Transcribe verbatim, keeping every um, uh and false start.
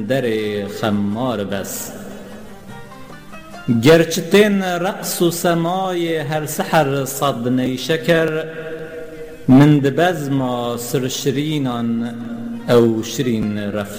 در خمار بس. گرچه تین رقص و سمای هر سحر صد نیشکر، من دبزما سر شرینان او شرین رفت